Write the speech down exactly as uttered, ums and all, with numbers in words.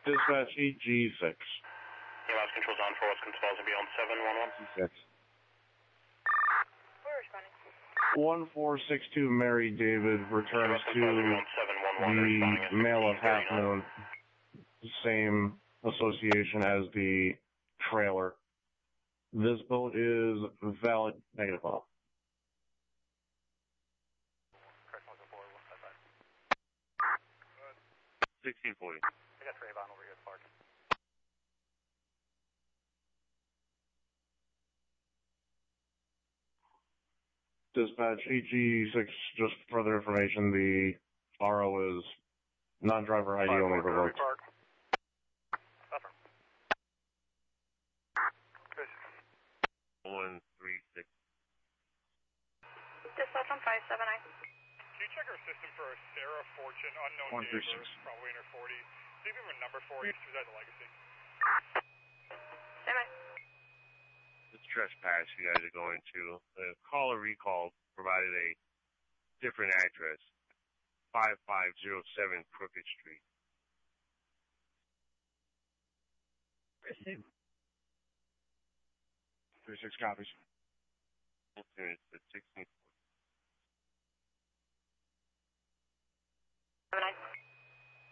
Dispatch E G six. Yeah, last control's on for what's controls will be on seven one one. Six. We're responding. one four six two Mary David returns to the Mail of Half Moon, same association as the trailer. This boat is valid negative off. sixteen forty. I got Trayvon over here parking. Dispatch E G six, just further information, the R O is non-driver I D only revoked. one three six. Dispatch on five seven nine. Can you check our system for a Sarah Fortune, unknown neighbor, probably in her forties? See if we have a number for you, she's at the Legacy. Stand by. This trespass you guys are going to, the caller recall provided a different address, five five zero seven Crooked Street. Receive. Three six copies. Okay, it's the sixteen